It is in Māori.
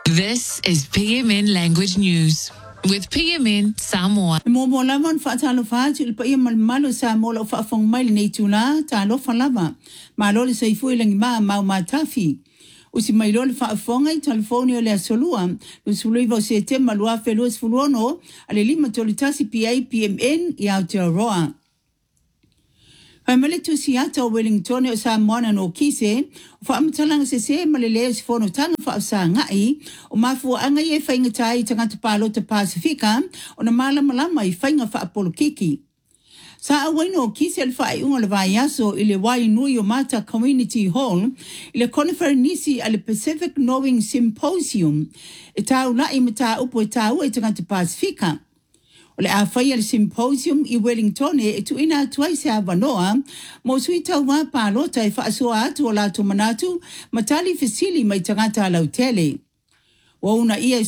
This is PMN Language News with PMN Samoa. Mo laman fa talo fa il pa ia malo sa mo lo fa fong mai nei tula talo fa lava. Malo le sei fu ilang ma tafi. Usi mai lo fa fonga i telefoni le solua. Lu sului vo se te malua felus fulono ale lima tolitasi PMN i Aotearoa. Family to Seattle, Wellington, o Samoa no kise, fa amtalang se malele se fono tanga fa sa ngai, o mafu anga ye fainga tai tanga te palo te Pasifika, o na malama I fainga fa apolokiki. Sa aweno kise el fa unga le vaiaso ile wai nui o mata Community Hall, ile conferenisi ale Pacific Knowing Symposium, e tau na imata upo e tau e tanga te Pasifika. Le afai al symposium I Wellington e tu ina tuai se avanoa mo sui tau wa palota e whaasua atu o lato manatu matali fesili mai tangata lautele. Wa una ia